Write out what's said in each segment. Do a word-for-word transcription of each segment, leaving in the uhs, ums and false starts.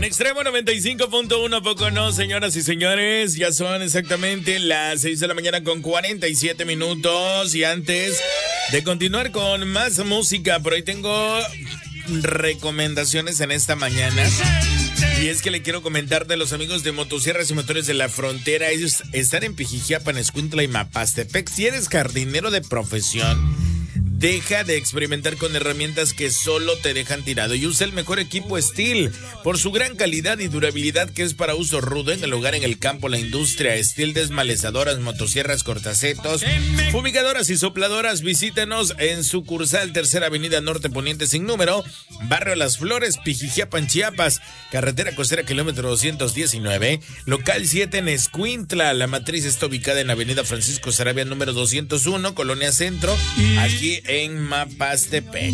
En Extremo noventa y cinco punto uno, poco no, señoras y señores. Ya son exactamente las seis de la mañana con cuarenta y siete minutos. Y antes de continuar con más música, por ahí tengo recomendaciones en esta mañana. Y es que le quiero comentar de los amigos de Motosierras y Motores de la Frontera. Ellos están en Pijijiapan, Escuintla y Mapastepec. Si eres jardinero de profesión, deja de experimentar con herramientas que solo te dejan tirado y usa el mejor equipo Stihl por su gran calidad y durabilidad, que es para uso rudo en el hogar, en el campo, la industria. Stihl desmalezadoras, motosierras, cortacetos, fumigadoras y sopladoras. Visítenos en sucursal Tercera Avenida Norte Poniente sin número, Barrio Las Flores, Pijijiapan, Chiapas, carretera costera kilómetro doscientos diecinueve, local siete en Escuintla. La matriz está ubicada en Avenida Francisco Sarabia número doscientos uno, Colonia Centro, aquí en Mapastepec.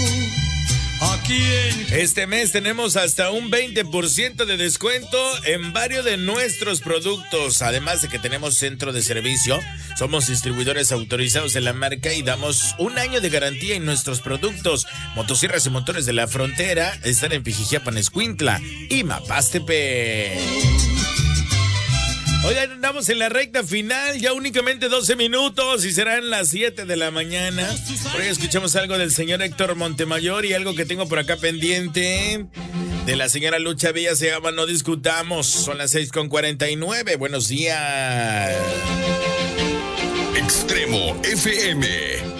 Este mes tenemos hasta un veinte por ciento de descuento en varios de nuestros productos. Además de que tenemos centro de servicio, somos distribuidores autorizados de la marca y damos un año de garantía en nuestros productos. Motosierras y Motores de la Frontera están en Pijijiapan, Escuintla y Mapastepec. Oigan, andamos en la recta final, ya únicamente doce minutos y serán las siete de la mañana. Por ahí escuchamos algo del señor Héctor Montemayor y algo que tengo por acá pendiente de la señora Lucha Villa, se llama No Discutamos. Son las seis con cuarenta y nueve. Buenos días. Extremo F M.